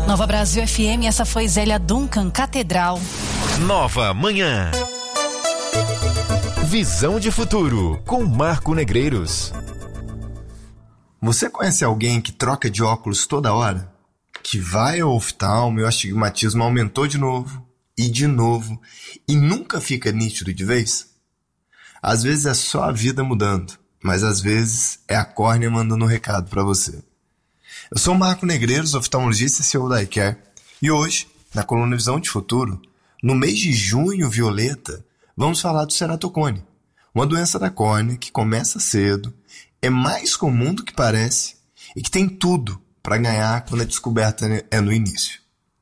Nova Brasil FM, essa foi Zélia Duncan, Catedral. Nova Manhã. Visão de futuro, com Marco Negreiros. Você conhece alguém que troca de óculos toda hora? Que vai ao oftalmo e o astigmatismo aumentou de novo e nunca fica nítido de vez? Às vezes é só a vida mudando, mas às vezes é a córnea mandando um recado para você. Eu sou o Marco Negreiros, oftalmologista e CEO da iCare, e hoje, na coluna Visão de Futuro, no mês de junho violeta, vamos falar do ceratocone, uma doença da córnea que começa cedo, é mais comum do que parece e que tem tudo para ganhar quando a descoberta é no início.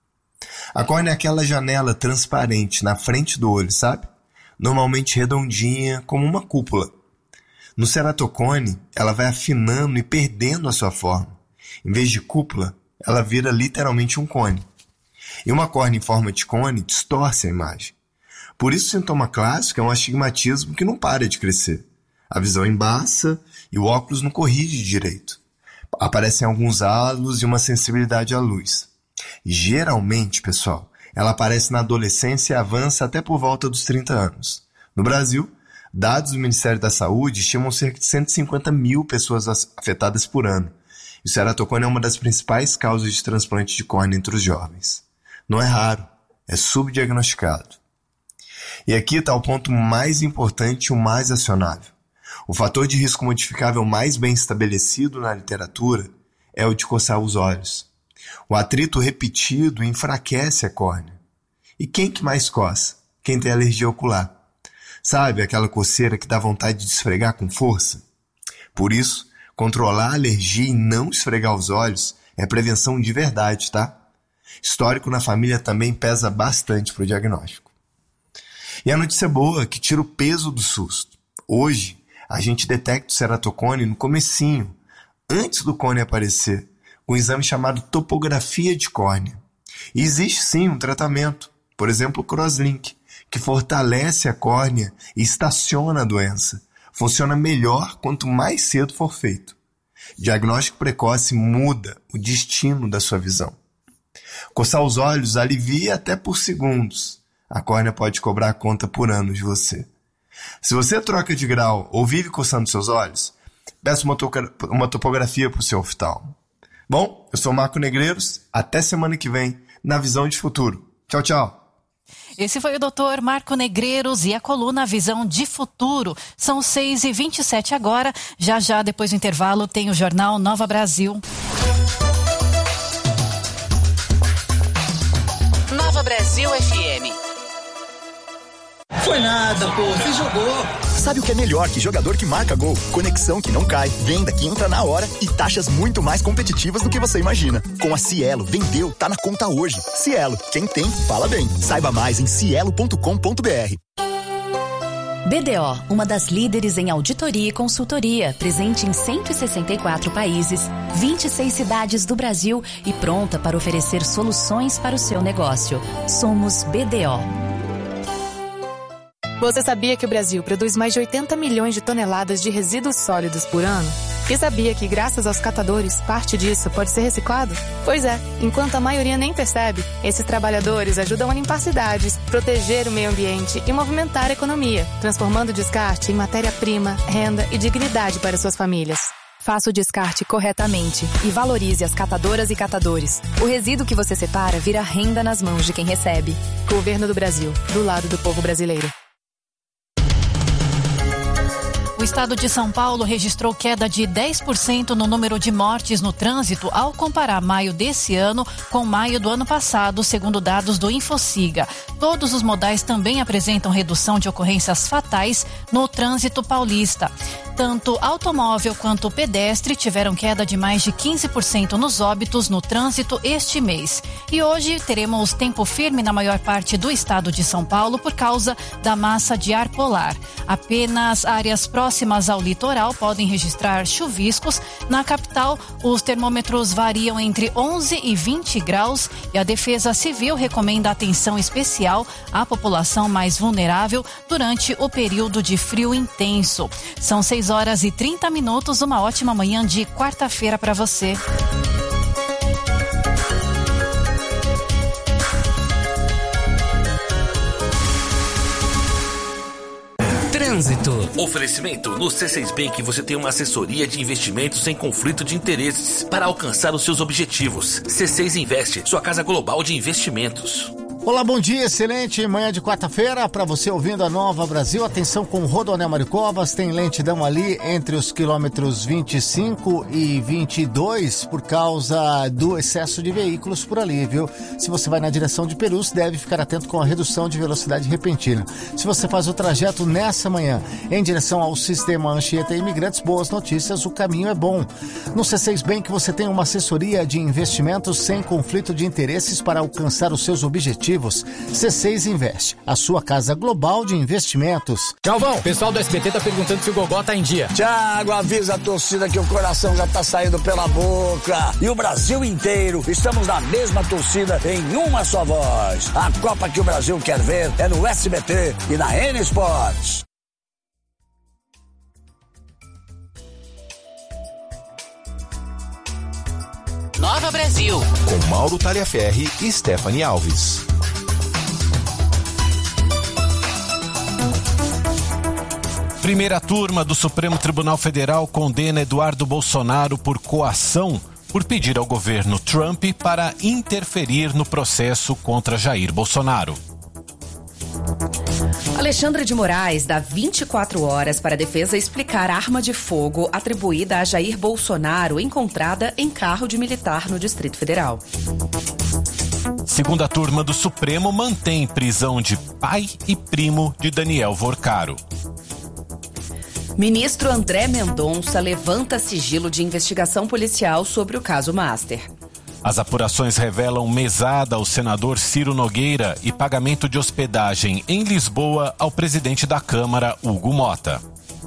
A córnea é aquela janela transparente na frente do olho, sabe? Normalmente redondinha, como uma cúpula. No ceratocone, ela vai afinando e perdendo a sua forma. Em vez de cúpula, ela vira literalmente um cone. E uma córnea em forma de cone distorce a imagem. Por isso o sintoma clássico é um astigmatismo que não para de crescer. A visão embaça e o óculos não corrige direito. Aparecem alguns halos e uma sensibilidade à luz. E geralmente, pessoal, ela aparece na adolescência e avança até por volta dos 30 anos. No Brasil, dados do Ministério da Saúde estimam cerca de 150 mil pessoas afetadas por ano. E o ceratocone é uma das principais causas de transplante de córnea entre os jovens. Não é raro, é subdiagnosticado. E aqui está o ponto mais importante e o mais acionável. O fator de risco modificável mais bem estabelecido na literatura é o de coçar os olhos. O atrito repetido enfraquece a córnea. E quem que mais coça? Quem tem alergia ocular. Sabe aquela coceira que dá vontade de esfregar com força? Por isso, controlar a alergia e não esfregar os olhos é prevenção de verdade, tá? Histórico na família também pesa bastante para o diagnóstico. E a notícia boa é que tira o peso do susto. Hoje, a gente detecta o ceratocone no comecinho, antes do cone aparecer, com um exame chamado topografia de córnea. E existe sim um tratamento, por exemplo o crosslink, que fortalece a córnea e estaciona a doença. Funciona melhor quanto mais cedo for feito. Diagnóstico precoce muda o destino da sua visão. Coçar os olhos alivia até por segundos. A córnea pode cobrar a conta por anos de você. Se você troca de grau ou vive coçando seus olhos, peça uma topografia para o seu oftalmo. Bom, eu sou o Marco Negreiros, até semana que vem, na Visão de Futuro. Tchau, tchau. Esse foi o Dr. Marco Negreiros e a coluna Visão de Futuro. São 6h27 agora, já depois do intervalo tem o jornal Nova Brasil. Nova Brasil FM. Foi nada, pô, você jogou. Sabe o que é melhor que jogador que marca gol? Conexão que não cai, venda que entra na hora e taxas muito mais competitivas do que você imagina. Com a Cielo, vendeu, tá na conta hoje. Cielo, quem tem, fala bem. Saiba mais em cielo.com.br. BDO, uma das líderes em auditoria e consultoria, presente em 164 países, 26 cidades do Brasil e pronta para oferecer soluções para o seu negócio. Somos BDO. Você sabia que o Brasil produz mais de 80 milhões de toneladas de resíduos sólidos por ano? E sabia que, graças aos catadores, parte disso pode ser reciclado? Pois é, enquanto a maioria nem percebe, esses trabalhadores ajudam a limpar cidades, proteger o meio ambiente e movimentar a economia, transformando o descarte em matéria-prima, renda e dignidade para suas famílias. Faça o descarte corretamente e valorize as catadoras e catadores. O resíduo que você separa vira renda nas mãos de quem recebe. Governo do Brasil, do lado do povo brasileiro. O estado de São Paulo registrou queda de 10% no número de mortes no trânsito ao comparar maio desse ano com maio do ano passado, segundo dados do Infociga. Todos os modais também apresentam redução de ocorrências fatais no trânsito paulista. Tanto automóvel quanto pedestre tiveram queda de mais de 15% nos óbitos no trânsito este mês. E hoje teremos tempo firme na maior parte do estado de São Paulo por causa da massa de ar polar. Apenas áreas próximas ao litoral podem registrar chuviscos. Na capital, os termômetros variam entre 11 e 20 graus e a Defesa Civil recomenda atenção especial à população mais vulnerável durante o período de frio intenso. São 6h30, uma ótima manhã de quarta-feira para você. Oferecimento: no C6 Bank você tem uma assessoria de investimentos sem conflito de interesses para alcançar os seus objetivos. C6 Investe, sua casa global de investimentos. Olá, bom dia, excelente manhã de quarta-feira para você ouvindo a Nova Brasil. Atenção com o Rodoanel Mário Covas, tem lentidão ali entre os quilômetros 25 e 22 por causa do excesso de veículos por ali, viu? Se você vai na direção de Perus, deve ficar atento com a redução de velocidade repentina. Se você faz o trajeto nessa manhã em direção ao Sistema Anchieta Imigrantes, boas notícias, o caminho é bom. No C6 Bank você tem uma assessoria de investimentos sem conflito de interesses para alcançar os seus objetivos. C6 Investe, a sua casa global de investimentos. Galvão, o pessoal do SBT tá perguntando se o Gogó tá em dia. Thiago, avisa a torcida que o coração já tá saindo pela boca. E o Brasil inteiro, estamos na mesma torcida em uma só voz. A Copa que o Brasil quer ver é no SBT e na N Sports. Nova Brasil. Com Mauro Taliaferri e Stephanie Alves. Primeira turma do Supremo Tribunal Federal condena Eduardo Bolsonaro por coação por pedir ao governo Trump para interferir no processo contra Jair Bolsonaro. Alexandre de Moraes dá 24 horas para a defesa explicar arma de fogo atribuída a Jair Bolsonaro encontrada em carro de militar no Distrito Federal. Segunda turma do Supremo mantém prisão de pai e primo de Daniel Vorcaro. Ministro André Mendonça levanta sigilo de investigação policial sobre o caso Master. As apurações revelam mesada ao senador Ciro Nogueira e pagamento de hospedagem em Lisboa ao presidente da Câmara, Hugo Mota.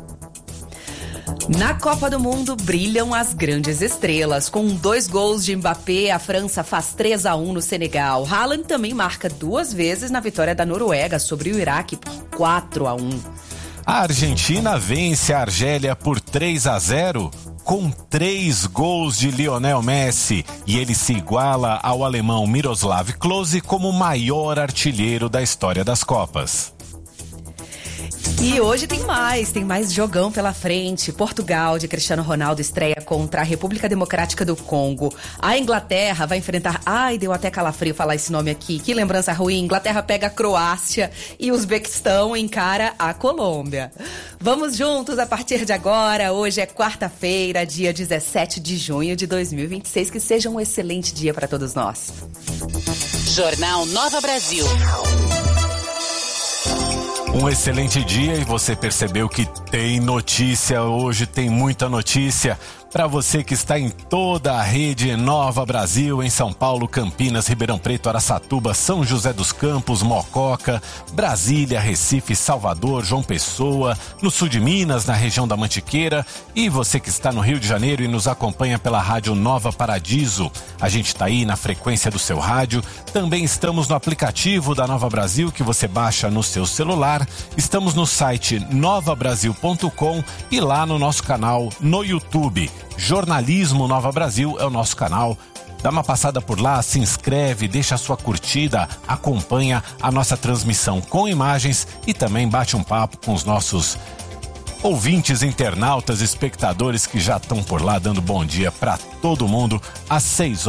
Na Copa do Mundo brilham as grandes estrelas. Com 2 gols de Mbappé, a França faz 3-1 no Senegal. Haaland também marca 2 vezes na vitória da Noruega sobre o Iraque por 4-1. A Argentina vence a Argélia por 3-0 com 3 gols de Lionel Messi e ele se iguala ao alemão Miroslav Klose como o maior artilheiro da história das Copas. E hoje tem mais jogão pela frente. Portugal de Cristiano Ronaldo estreia contra a República Democrática do Congo. A Inglaterra vai enfrentar... Ai, deu até calafrio falar esse nome aqui. Que lembrança ruim. Inglaterra pega a Croácia e o Uzbequistão encara a Colômbia. Vamos juntos a partir de agora. Hoje é quarta-feira, dia 17 de junho de 2026. Que seja um excelente dia para todos nós. Jornal Nova Brasil. Um excelente dia e você percebeu que tem notícia hoje, tem muita notícia. Para você que está em toda a rede Nova Brasil, em São Paulo, Campinas, Ribeirão Preto, Araçatuba, São José dos Campos, Mococa, Brasília, Recife, Salvador, João Pessoa, no sul de Minas, na região da Mantiqueira, e você que está no Rio de Janeiro e nos acompanha pela rádio Nova Paradiso. A gente está aí na frequência do seu rádio. Também estamos no aplicativo da Nova Brasil que você baixa no seu celular. Estamos no site novabrasil.com e lá no nosso canal no YouTube. Jornalismo Nova Brasil é o nosso canal. Dá uma passada por lá, se inscreve, deixa a sua curtida, acompanha a nossa transmissão com imagens e também bate um papo com os nossos ouvintes, internautas, espectadores que já estão por lá dando bom dia para todo mundo às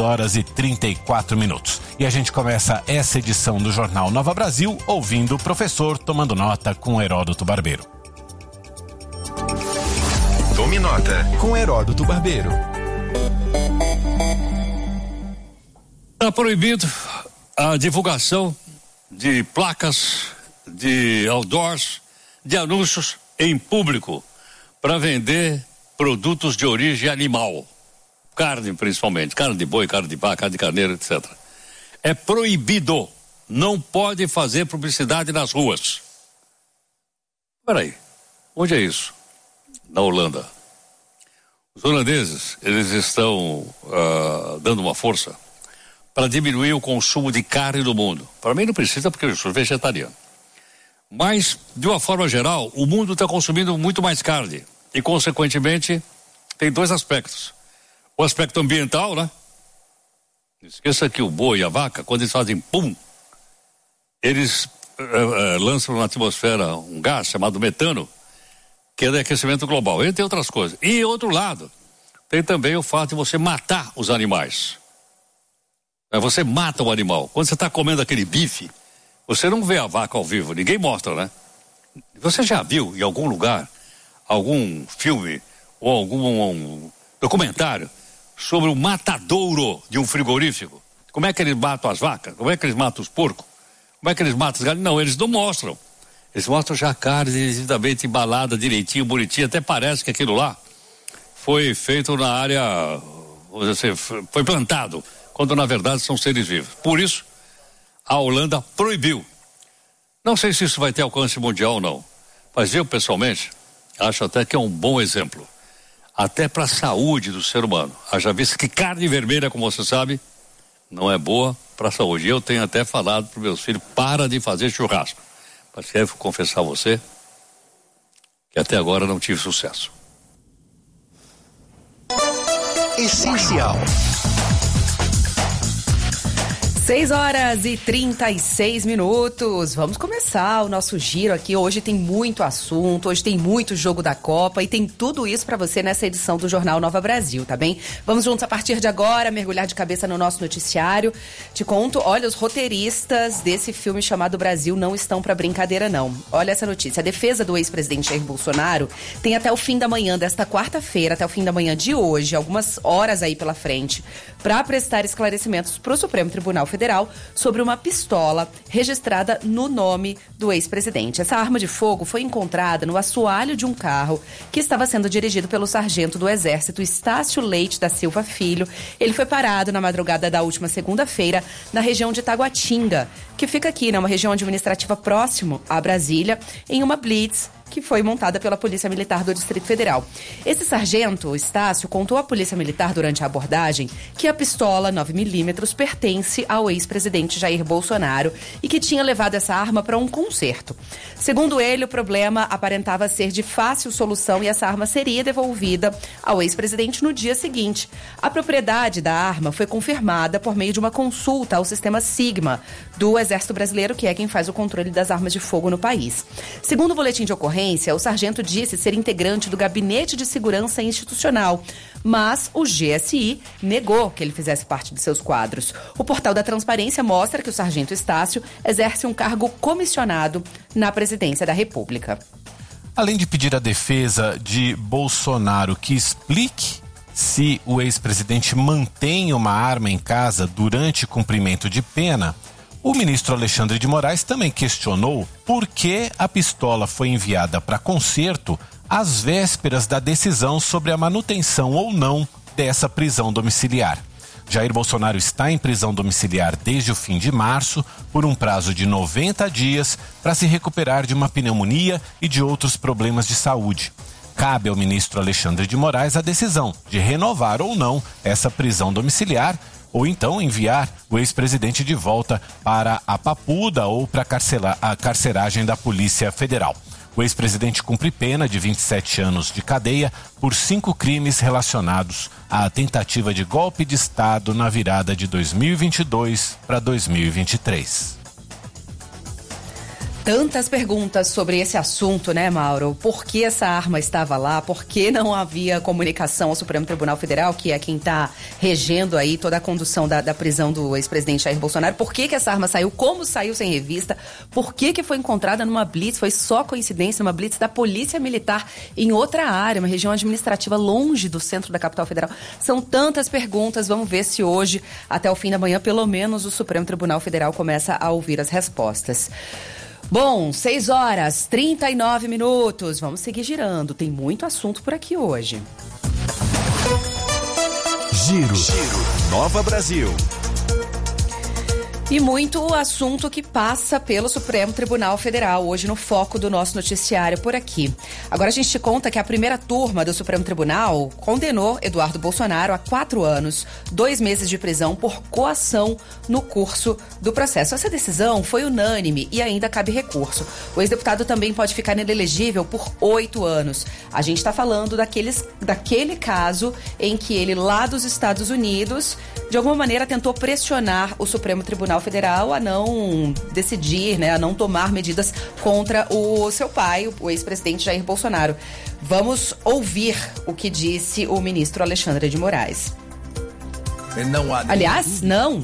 6h34. E a gente começa essa edição do Jornal Nova Brasil ouvindo o professor tomando nota com Heródoto Barbeiro. Tome nota com Heródoto Barbeiro. Está proibido a divulgação de placas, de outdoors, de anúncios em público para vender produtos de origem animal. Carne, principalmente. Carne de boi, carne de vaca, carne de carneiro, etc. É proibido. Não pode fazer publicidade nas ruas. Peraí, onde é isso? Na Holanda. Os holandeses, eles estão dando uma força para diminuir o consumo de carne no mundo. Para mim não precisa, porque eu sou vegetariano. Mas, de uma forma geral, o mundo está consumindo muito mais carne. E, consequentemente, tem 2 aspectos. O aspecto ambiental, né? Não esqueça que o boi e a vaca, quando eles fazem pum, eles lançam na atmosfera um gás chamado metano, que é do aquecimento global, entre outras coisas. E outro lado, tem também o fato de você matar os animais. Você mata o animal. Quando você está comendo aquele bife, você não vê a vaca ao vivo, ninguém mostra, né? Você já viu em algum lugar, algum filme ou algum documentário sobre o matadouro de um frigorífico? Como é que eles matam as vacas? Como é que eles matam os porcos? Como é que eles matam os galinhas? Não, eles não mostram. Eles mostram já a carne devidamente embalada, direitinho, bonitinho. Até parece que aquilo lá foi feito na área, foi plantado, quando na verdade são seres vivos. Por isso, a Holanda proibiu. Não sei se isso vai ter alcance mundial ou não, mas eu pessoalmente acho até que é um bom exemplo, até para a saúde do ser humano. Haja visto que carne vermelha, como você sabe, não é boa para a saúde. Eu tenho até falado para os meus filhos, para de fazer churrasco. Mas quero confessar a você que até agora não tive sucesso. Essencial. 6h36. Vamos começar o nosso giro aqui. Hoje tem muito assunto, hoje tem muito jogo da Copa e tem tudo isso pra você nessa edição do Jornal Nova Brasil, tá bem? Vamos juntos a partir de agora, mergulhar de cabeça no nosso noticiário. Te conto, olha, os roteiristas desse filme chamado Brasil não estão pra brincadeira, não. Olha essa notícia. A defesa do ex-presidente Jair Bolsonaro tem até o fim da manhã desta quarta-feira, até o fim da manhã de hoje, algumas horas aí pela frente, pra prestar esclarecimentos pro Supremo Tribunal Federal sobre uma pistola registrada no nome do ex-presidente. Essa arma de fogo foi encontrada no assoalho de um carro que estava sendo dirigido pelo sargento do Exército Estácio Leite da Silva Filho. Ele foi parado na madrugada da última segunda-feira na região de Taguatinga, que fica aqui, uma região administrativa próximo a Brasília, em uma blitz que foi montada pela Polícia Militar do Distrito Federal. Esse sargento, Estácio, contou à Polícia Militar durante a abordagem que a pistola 9mm pertence ao ex-presidente Jair Bolsonaro e que tinha levado essa arma para um concerto. Segundo ele, o problema aparentava ser de fácil solução e essa arma seria devolvida ao ex-presidente no dia seguinte. A propriedade da arma foi confirmada por meio de uma consulta ao sistema Sigma do Exército Brasileiro, que é quem faz o controle das armas de fogo no país. Segundo o boletim de ocorrência, o sargento disse ser integrante do Gabinete de Segurança Institucional, mas o GSI negou que ele fizesse parte de seus quadros. O portal da Transparência mostra que o sargento Estácio exerce um cargo comissionado na Presidência da República. Além de pedir à defesa de Bolsonaro que explique se o ex-presidente mantém uma arma em casa durante cumprimento de pena, o ministro Alexandre de Moraes também questionou por que a pistola foi enviada para conserto às vésperas da decisão sobre a manutenção ou não dessa prisão domiciliar. Jair Bolsonaro está em prisão domiciliar desde o fim de março por um prazo de 90 dias para se recuperar de uma pneumonia e de outros problemas de saúde. Cabe ao ministro Alexandre de Moraes a decisão de renovar ou não essa prisão domiciliar, ou então enviar o ex-presidente de volta para a Papuda ou para a carceragem da Polícia Federal. O ex-presidente cumpre pena de 27 anos de cadeia por 5 crimes relacionados à tentativa de golpe de Estado na virada de 2022 para 2023. Tantas perguntas sobre esse assunto, né, Mauro? Por que essa arma estava lá? Por que não havia comunicação ao Supremo Tribunal Federal, que é quem está regendo aí toda a condução da prisão do ex-presidente Jair Bolsonaro? Por que essa arma saiu? Como saiu sem revista? Por que foi encontrada numa blitz? Foi só coincidência, numa blitz da Polícia Militar em outra área, uma região administrativa longe do centro da capital federal. São tantas perguntas, vamos ver se hoje, até o fim da manhã, pelo menos o Supremo Tribunal Federal começa a ouvir as respostas. Bom, 6h39. Vamos seguir girando. Tem muito assunto por aqui hoje. Giro. Nova Brasil. E muito assunto que passa pelo Supremo Tribunal Federal, hoje no foco do nosso noticiário por aqui. Agora a gente te conta que a primeira turma do Supremo Tribunal condenou Eduardo Bolsonaro a 4 anos, 2 meses de prisão por coação no curso do processo. Essa decisão foi unânime e ainda cabe recurso. O ex-deputado também pode ficar inelegível por 8 anos. A gente está falando daquele caso em que ele, lá dos Estados Unidos, de alguma maneira tentou pressionar o Supremo Tribunal Tribunal Federal a não decidir, né, a não tomar medidas contra o seu pai, o ex-presidente Jair Bolsonaro. Vamos ouvir o que disse o ministro Alexandre de Moraes. Não há Aliás, não.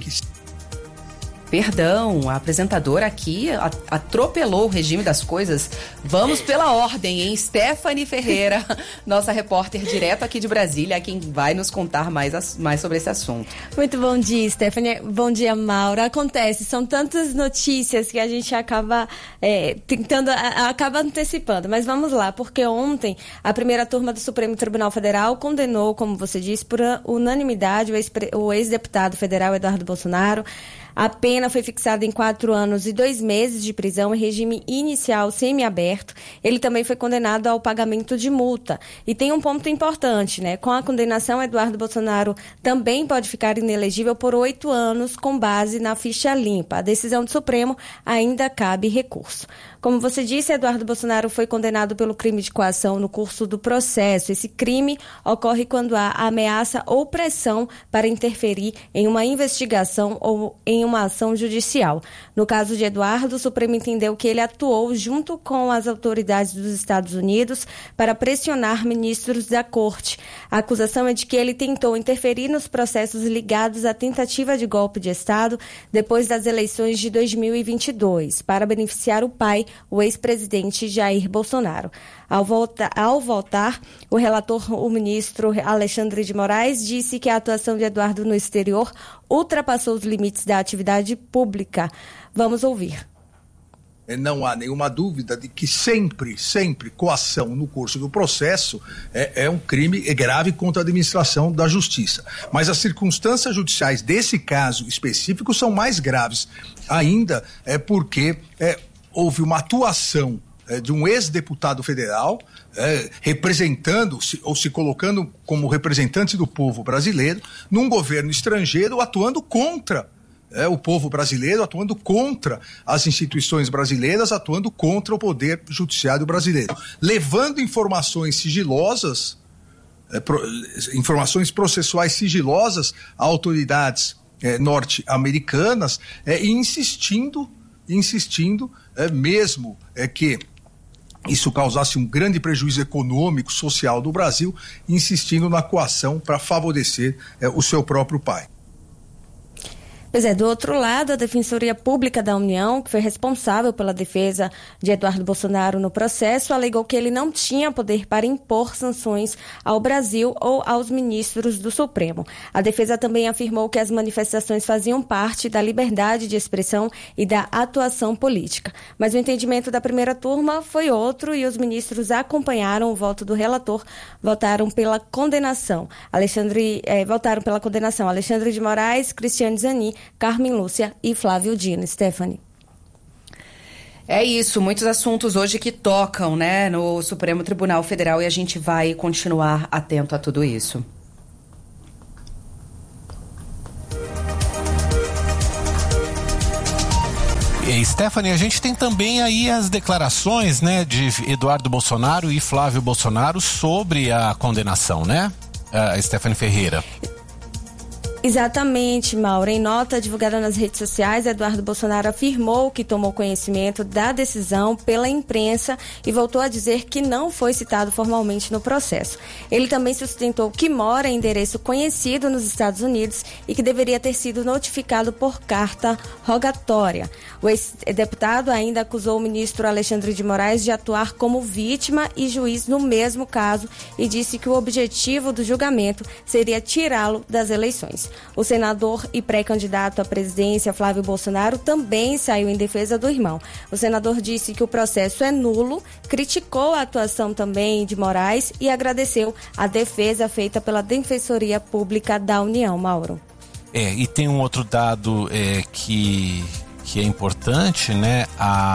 Perdão, a apresentadora aqui atropelou o regime das coisas. Vamos pela ordem, hein? Stephanie Ferreira, nossa repórter direto aqui de Brasília, quem vai nos contar mais sobre esse assunto. Muito bom dia, Stephanie. Bom dia, Maura. Acontece, são tantas notícias que a gente acaba acaba antecipando. Mas vamos lá, porque ontem a primeira turma do Supremo Tribunal Federal condenou, como você disse, por unanimidade o ex-deputado federal Eduardo Bolsonaro. A pena foi fixada em 4 anos e 2 meses de prisão em regime inicial semiaberto. Ele também foi condenado ao pagamento de multa. E tem um ponto importante, né? Com a condenação, Eduardo Bolsonaro também pode ficar inelegível por 8 anos com base na ficha limpa. A decisão do Supremo ainda cabe recurso. Como você disse, Eduardo Bolsonaro foi condenado pelo crime de coação no curso do processo. Esse crime ocorre quando há ameaça ou pressão para interferir em uma investigação ou em uma ação judicial. No caso de Eduardo, o Supremo entendeu que ele atuou junto com as autoridades dos Estados Unidos para pressionar ministros da Corte. A acusação é de que ele tentou interferir nos processos ligados à tentativa de golpe de Estado depois das eleições de 2022, para beneficiar o pai, o ex-presidente Jair Bolsonaro. Ao voltar, o relator, o ministro Alexandre de Moraes, disse que a atuação de Eduardo no exterior ultrapassou os limites da atividade pública. Vamos ouvir. Não há nenhuma dúvida de que sempre coação no curso do processo é um crime grave contra a administração da justiça. Mas as circunstâncias judiciais desse caso específico são mais graves ainda, porque houve uma atuação de um ex-deputado federal representando-se ou se colocando como representante do povo brasileiro num governo estrangeiro, atuando contra o povo brasileiro, atuando contra as instituições brasileiras, atuando contra o poder judiciário brasileiro, levando informações sigilosas, informações processuais sigilosas a autoridades norte-americanas e insistindo mesmo que isso causasse um grande prejuízo econômico, social do Brasil, insistindo na coação para favorecer o seu próprio pai. Pois é, do outro lado, a Defensoria Pública da União, que foi responsável pela defesa de Eduardo Bolsonaro no processo, alegou que ele não tinha poder para impor sanções ao Brasil ou aos ministros do Supremo. A defesa também afirmou que as manifestações faziam parte da liberdade de expressão e da atuação política. Mas o entendimento da primeira turma foi outro e os ministros acompanharam o voto do relator, votaram pela condenação. Alexandre de Moraes, Cristiane Zanin, Carmen Lúcia e Flávio Dino. Stephanie. É isso, muitos assuntos hoje que tocam, né, no Supremo Tribunal Federal e a gente vai continuar atento a tudo isso. E Stephanie, a gente tem também aí as declarações, né, de Eduardo Bolsonaro e Flávio Bolsonaro sobre a condenação, né, Stephanie Ferreira? Exatamente, Maura. Em nota divulgada nas redes sociais, Eduardo Bolsonaro afirmou que tomou conhecimento da decisão pela imprensa e voltou a dizer que não foi citado formalmente no processo. Ele também sustentou que mora em endereço conhecido nos Estados Unidos e que deveria ter sido notificado por carta rogatória. O ex-deputado ainda acusou o ministro Alexandre de Moraes de atuar como vítima e juiz no mesmo caso e disse que o objetivo do julgamento seria tirá-lo das eleições. O senador e pré-candidato à presidência, Flávio Bolsonaro, também saiu em defesa do irmão. O senador disse que o processo é nulo, criticou a atuação também de Moraes e agradeceu a defesa feita pela Defensoria Pública da União. Mauro. E tem um outro dado que é importante, né?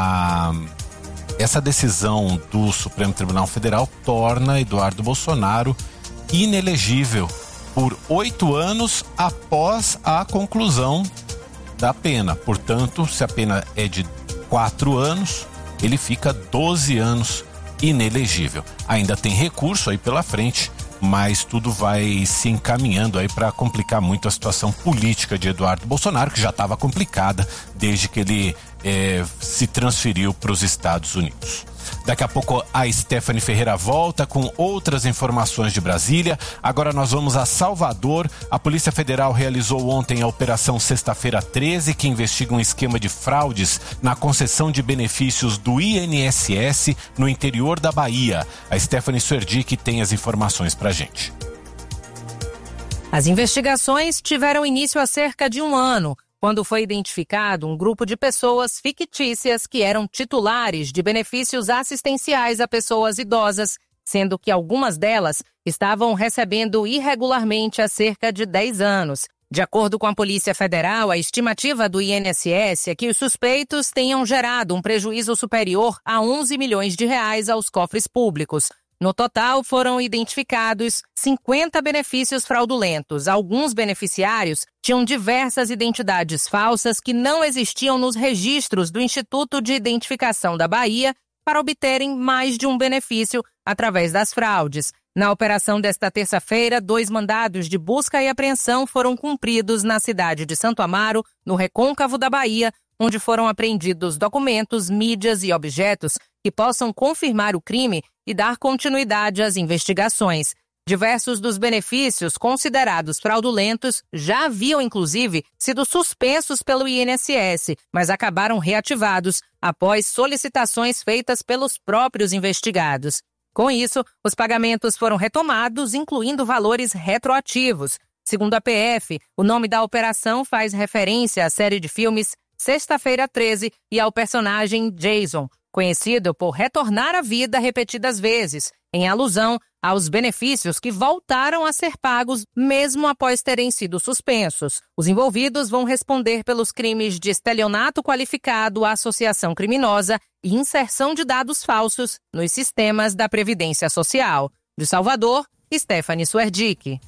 Essa decisão do Supremo Tribunal Federal torna Eduardo Bolsonaro inelegível por 8 anos após a conclusão da pena. Portanto, se a pena é de 4 anos, ele fica 12 anos inelegível. Ainda tem recurso aí pela frente, mas tudo vai se encaminhando aí para complicar muito a situação política política de Eduardo Bolsonaro, que já estava complicada desde que ele se transferiu para os Estados Unidos. Daqui a pouco a Stephanie Ferreira volta com outras informações de Brasília. Agora nós vamos a Salvador. A Polícia Federal realizou ontem a Operação Sexta-feira 13, que investiga um esquema de fraudes na concessão de benefícios do INSS no interior da Bahia. A Stephanie Suerdic tem as informações pra gente. As investigações tiveram início há cerca de um ano, quando foi identificado um grupo de pessoas fictícias que eram titulares de benefícios assistenciais a pessoas idosas, sendo que algumas delas estavam recebendo irregularmente há cerca de 10 anos. De acordo com a Polícia Federal, a estimativa do INSS é que os suspeitos tenham gerado um prejuízo superior a 11 milhões de reais aos cofres públicos. No total, foram identificados 50 benefícios fraudulentos. Alguns beneficiários tinham diversas identidades falsas que não existiam nos registros do Instituto de Identificação da Bahia para obterem mais de um benefício através das fraudes. Na operação desta terça-feira, 2 mandados de busca e apreensão foram cumpridos na cidade de Santo Amaro, no Recôncavo da Bahia, onde foram apreendidos documentos, mídias e objetos que possam confirmar o crime e dar continuidade às investigações. Diversos dos benefícios considerados fraudulentos já haviam, inclusive, sido suspensos pelo INSS, mas acabaram reativados após solicitações feitas pelos próprios investigados. Com isso, os pagamentos foram retomados, incluindo valores retroativos. Segundo a PF, o nome da operação faz referência à série de filmes Sexta-feira 13 e ao personagem Jason, conhecido por retornar à vida repetidas vezes, em alusão aos benefícios que voltaram a ser pagos mesmo após terem sido suspensos. Os envolvidos vão responder pelos crimes de estelionato qualificado, associação criminosa e inserção de dados falsos nos sistemas da Previdência Social. De Salvador, Stephanie Suerdic.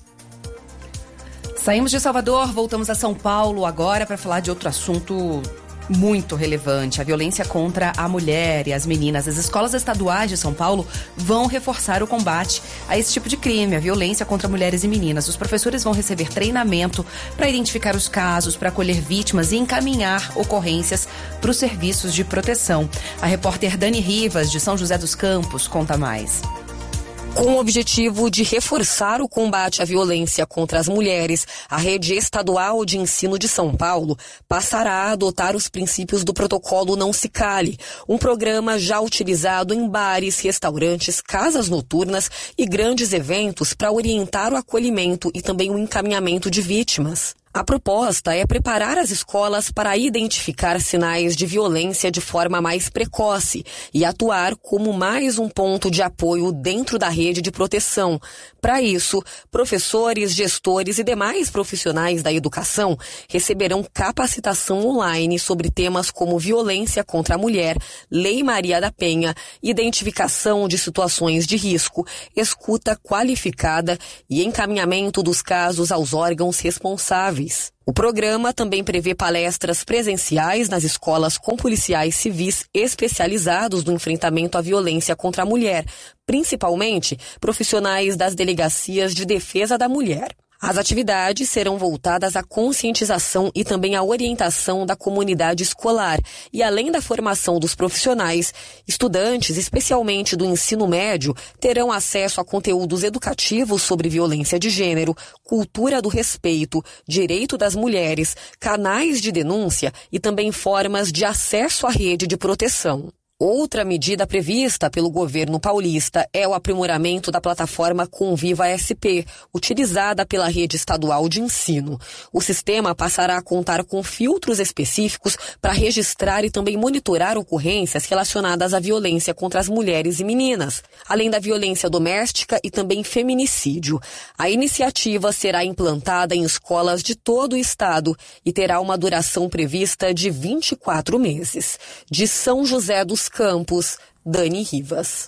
Saímos de Salvador, voltamos a São Paulo agora para falar de outro assunto muito relevante, a violência contra a mulher e as meninas. As escolas estaduais de São Paulo vão reforçar o combate a esse tipo de crime, a violência contra mulheres e meninas. Os professores vão receber treinamento para identificar os casos, para acolher vítimas e encaminhar ocorrências para os serviços de proteção. A repórter Dani Rivas, de São José dos Campos, conta mais. Com o objetivo de reforçar o combate à violência contra as mulheres, a Rede Estadual de Ensino de São Paulo passará a adotar os princípios do Protocolo Não Se Cale, um programa já utilizado em bares, restaurantes, casas noturnas e grandes eventos para orientar o acolhimento e também o encaminhamento de vítimas. A proposta é preparar as escolas para identificar sinais de violência de forma mais precoce e atuar como mais um ponto de apoio dentro da rede de proteção. Para isso, professores, gestores e demais profissionais da educação receberão capacitação online sobre temas como violência contra a mulher, Lei Maria da Penha, identificação de situações de risco, escuta qualificada e encaminhamento dos casos aos órgãos responsáveis. O programa também prevê palestras presenciais nas escolas com policiais civis especializados no enfrentamento à violência contra a mulher, principalmente profissionais das delegacias de defesa da mulher. As atividades serão voltadas à conscientização e também à orientação da comunidade escolar. E além da formação dos profissionais, estudantes, especialmente do ensino médio, terão acesso a conteúdos educativos sobre violência de gênero, cultura do respeito, direito das mulheres, canais de denúncia e também formas de acesso à rede de proteção. Outra medida prevista pelo governo paulista é o aprimoramento da plataforma Conviva SP, utilizada pela rede estadual de ensino. O sistema passará a contar com filtros específicos para registrar e também monitorar ocorrências relacionadas à violência contra as mulheres e meninas, além da violência doméstica e também feminicídio. A iniciativa será implantada em escolas de todo o estado e terá uma duração prevista de 24 meses. De São José dos Campos, Dani Rivas.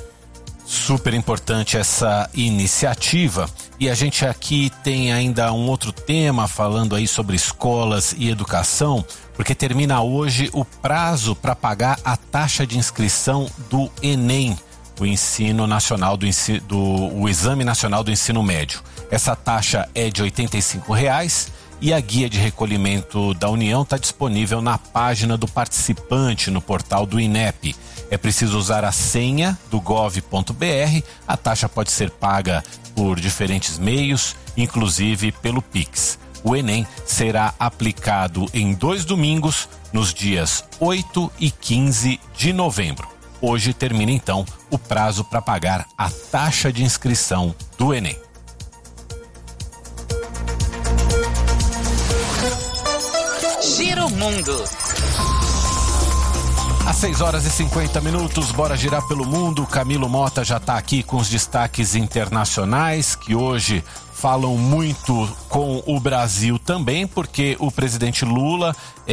Super importante essa iniciativa. E a gente aqui tem ainda um outro tema falando aí sobre escolas e educação, porque termina hoje o prazo para pagar a taxa de inscrição do Enem, o Ensino Nacional o Exame Nacional do Ensino Médio. Essa taxa é de R$ 85 e a guia de recolhimento da União está disponível na página do participante no portal do INEP. É preciso usar a senha do gov.br, a taxa pode ser paga por diferentes meios, inclusive pelo Pix. O Enem será aplicado em 2 domingos, nos dias 8 e 15 de novembro. Hoje termina então o prazo para pagar a taxa de inscrição do Enem. Giro Mundo. Às 6h50, bora girar pelo mundo. Camilo Mota já está aqui com os destaques internacionais, que hoje falam muito com o Brasil também, porque o presidente Lula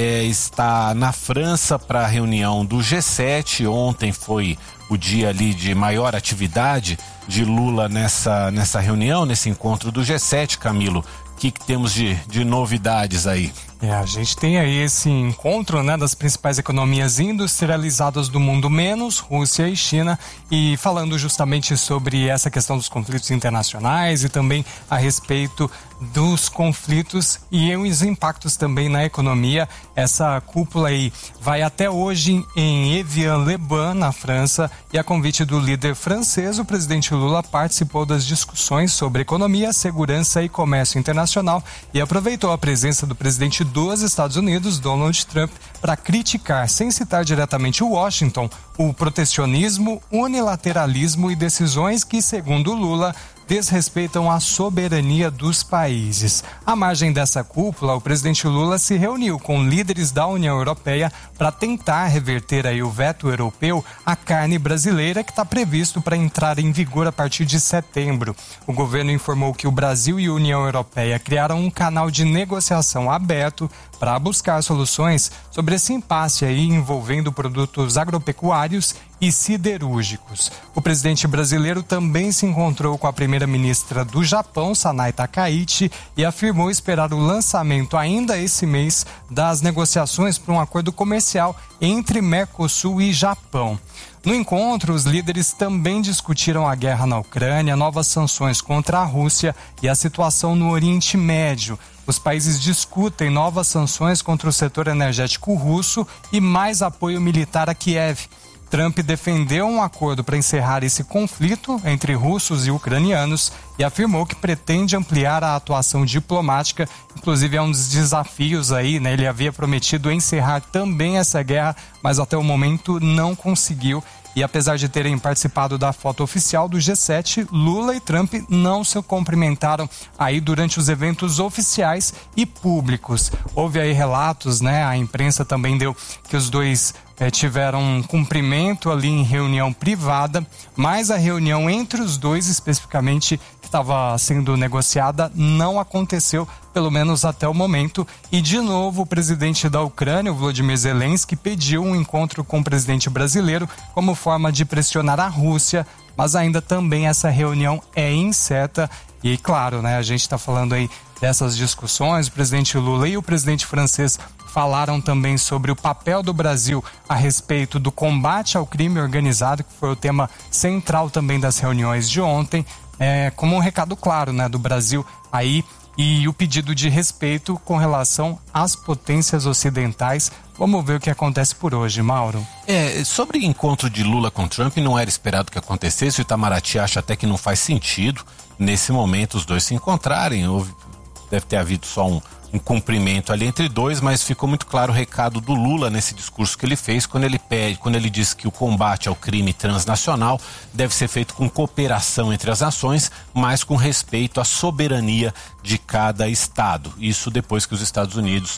está na França para a reunião do G7. Ontem foi o dia ali de maior atividade de Lula nessa reunião, nesse encontro do G7, Camilo. O que temos de novidades aí? A gente tem aí esse encontro, né, das principais economias industrializadas do mundo, menos Rússia e China, e falando justamente sobre essa questão dos conflitos internacionais e também a respeito dos conflitos e os impactos também na economia. Essa cúpula aí vai até hoje em Evian-les-Bains, na França, e a convite do líder francês, o presidente Lula participou das discussões sobre economia, segurança e comércio internacional e aproveitou a presença do presidente dos Estados Unidos, Donald Trump, para criticar, sem citar diretamente Washington, o protecionismo, unilateralismo e decisões que, segundo Lula, desrespeitam a soberania dos países. À margem dessa cúpula, o presidente Lula se reuniu com líderes da União Europeia para tentar reverter aí o veto europeu à carne brasileira, que está previsto para entrar em vigor a partir de setembro. O governo informou que o Brasil e a União Europeia criaram um canal de negociação aberto para buscar soluções sobre esse impasse aí envolvendo produtos agropecuários e siderúrgicos. O presidente brasileiro também se encontrou com a primeira-ministra do Japão, Sanai Takaichi, e afirmou esperar o lançamento ainda esse mês das negociações para um acordo comercial entre Mercosul e Japão. No encontro, os líderes também discutiram a guerra na Ucrânia, novas sanções contra a Rússia e a situação no Oriente Médio. Os países discutem novas sanções contra o setor energético russo e mais apoio militar a Kiev. Trump defendeu um acordo para encerrar esse conflito entre russos e ucranianos e afirmou que pretende ampliar a atuação diplomática. Inclusive é um dos desafios aí, né? Ele havia prometido encerrar também essa guerra, mas até o momento não conseguiu. E apesar de terem participado da foto oficial do G7, Lula e Trump não se cumprimentaram aí durante os eventos oficiais e públicos. Houve aí relatos, né? A imprensa também deu que os dois tiveram um cumprimento ali em reunião privada, mas a reunião entre os dois, especificamente, que estava sendo negociada, não aconteceu, pelo menos até o momento. E, de novo, o presidente da Ucrânia, o Volodymyr Zelensky, pediu um encontro com o presidente brasileiro como forma de pressionar a Rússia, mas ainda também essa reunião é incerta. E, claro, né, a gente está falando aí dessas discussões, o presidente Lula e o presidente francês falaram também sobre o papel do Brasil a respeito do combate ao crime organizado, que foi o tema central também das reuniões de ontem, como um recado claro, né, do Brasil aí, e o pedido de respeito com relação às potências ocidentais. Vamos ver o que acontece por hoje, Mauro. Sobre o encontro de Lula com Trump, não era esperado que acontecesse. O Itamaraty acha até que não faz sentido, nesse momento, os dois se encontrarem. Deve ter havido só um cumprimento ali entre dois, mas ficou muito claro o recado do Lula nesse discurso que ele fez, quando ele diz que o combate ao crime transnacional deve ser feito com cooperação entre as nações, mas com respeito à soberania de cada estado. Isso depois que os Estados Unidos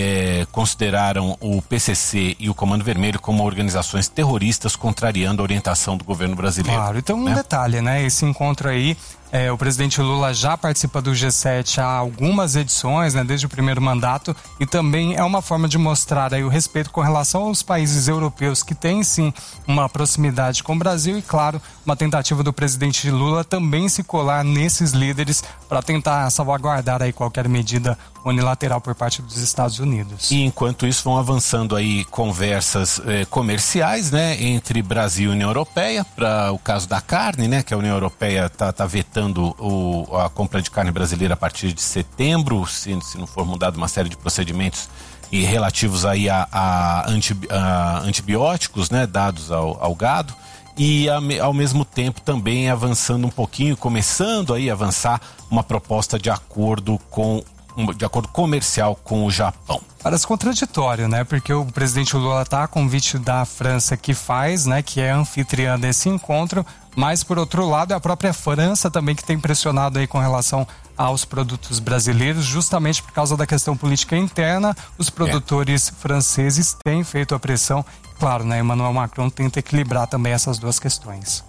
consideraram o PCC e o Comando Vermelho como organizações terroristas, contrariando a orientação do governo brasileiro. Claro, então um detalhe, né? Esse encontro aí, o presidente Lula já participa do G7 há algumas edições, né, desde o primeiro mandato, e também é uma forma de mostrar aí o respeito com relação aos países europeus que têm sim uma proximidade com o Brasil e, claro, uma tentativa do presidente Lula também se colar nesses líderes para tentar salvar salvaguardar aí qualquer medida unilateral por parte dos Estados Unidos. E enquanto isso vão avançando aí conversas comerciais, né, entre Brasil e União Europeia, para o caso da carne, né, que a União Europeia tá vetando a compra de carne brasileira a partir de setembro, se não for mudado uma série de procedimentos e relativos aí a antibióticos, né, dados ao gado. E ao mesmo tempo também avançando um pouquinho, começando aí a avançar uma proposta de acordo comercial com o Japão. Parece contraditório, né? Porque o presidente Lula está a convite da França que faz, né? Que é anfitriã desse encontro, mas por outro lado é a própria França também que tem pressionado aí com relação aos produtos brasileiros, justamente por causa da questão política interna. Os produtores franceses têm feito a pressão. Claro, né? Emmanuel Macron tenta equilibrar também essas duas questões.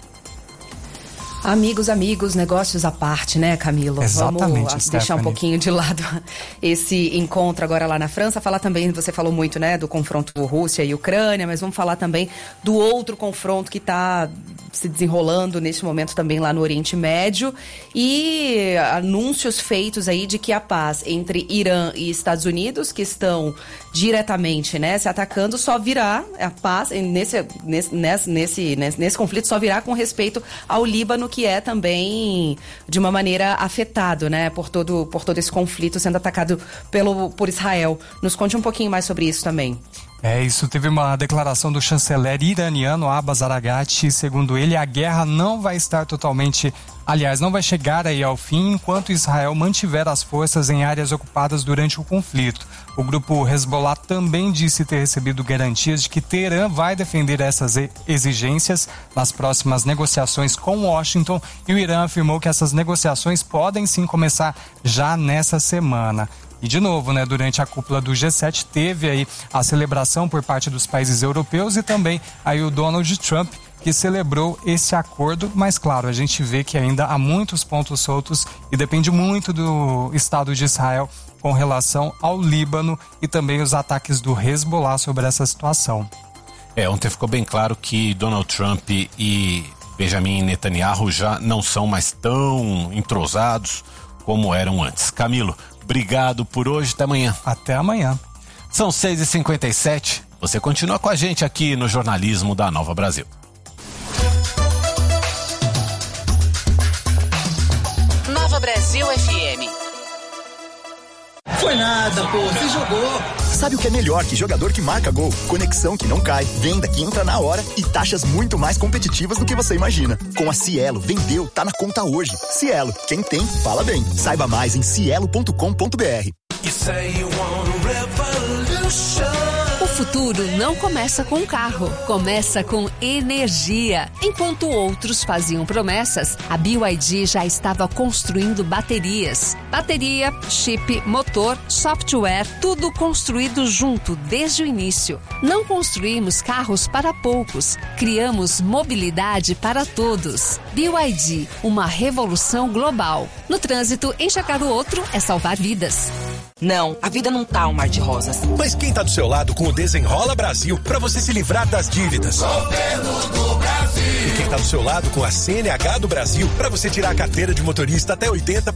Amigos, negócios à parte, né, Camilo? Exatamente, vamos deixar um pouquinho de lado esse encontro agora lá na França. Falar também, você falou muito, né, do confronto Rússia e Ucrânia, mas vamos falar também do outro confronto que está se desenrolando neste momento também lá no Oriente Médio, e anúncios feitos aí de que a paz entre Irã e Estados Unidos, que estão diretamente, né, se atacando, só virá a paz nesse conflito, só virá com respeito ao Líbano, que é também de uma maneira afetado, né, por todo esse conflito sendo atacado por Israel. Nos conte um pouquinho mais sobre isso também. Isso teve uma declaração do chanceler iraniano Abbas Araghchi. Segundo ele, a guerra não vai estar totalmente, não vai chegar aí ao fim enquanto Israel mantiver as forças em áreas ocupadas durante o conflito. O grupo Hezbollah também disse ter recebido garantias de que Teherã vai defender essas exigências nas próximas negociações com Washington, e o Irã afirmou que essas negociações podem sim começar já nessa semana. E de novo, né, durante a cúpula do G7 teve aí a celebração por parte dos países europeus e também aí o Donald Trump, que celebrou esse acordo, mas claro, a gente vê que ainda há muitos pontos soltos e depende muito do Estado de Israel com relação ao Líbano e também os ataques do Hezbollah sobre essa situação. Ontem ficou bem claro que Donald Trump e Benjamin Netanyahu já não são mais tão entrosados como eram antes. Camilo, obrigado por hoje, até amanhã. Até amanhã. São 6h57, você continua com a gente aqui no jornalismo da Nova Brasil. Nova Brasil FM. Foi nada, pô, você jogou. Sabe o que é melhor que jogador que marca gol? Conexão que não cai, venda que entra na hora e taxas muito mais competitivas do que você imagina. Com a Cielo, vendeu, tá na conta hoje. Cielo, quem tem, fala bem. Saiba mais em cielo.com.br. O futuro não começa com carro, começa com energia. Enquanto outros faziam promessas, a BYD já estava construindo baterias. Bateria, chip, motor, software, tudo construído junto desde o início. Não construímos carros para poucos, criamos mobilidade para todos. BYD, uma revolução global. No trânsito, enxergar o outro é salvar vidas. Não, a vida não tá um mar de rosas. Mas quem tá do seu lado com o Desenrola Brasil pra você se livrar das dívidas? Governo do Brasil. E quem tá do seu lado com a CNH do Brasil pra você tirar a carteira de motorista até 80%